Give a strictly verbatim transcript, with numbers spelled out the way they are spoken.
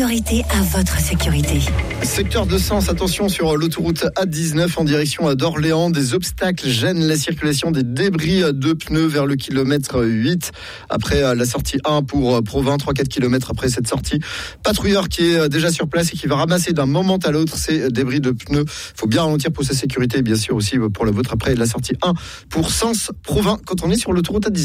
priorité à votre sécurité. Secteur de Sens, attention sur l'autoroute A dix-neuf en direction d'Orléans. Des obstacles gênent la circulation, des débris de pneus vers le kilomètre huit. Après la sortie un pour Provins, trois à quatre kilomètres après cette sortie. Patrouilleur qui est déjà sur place et qui va ramasser d'un moment à l'autre ces débris de pneus. Il faut bien ralentir pour sa sécurité et bien sûr aussi pour la vôtre après la sortie un pour Sens, Provins quand on est sur l'autoroute A dix-neuf.